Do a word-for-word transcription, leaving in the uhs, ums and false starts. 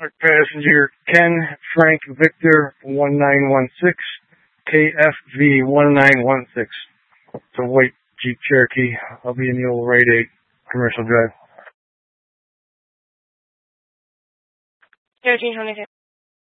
Passenger Ken Frank Victor one nine one six, K F V one nine one six. It's a white Jeep Cherokee. I'll be in the old Rite Aid Commercial Drive. thirteen hundred.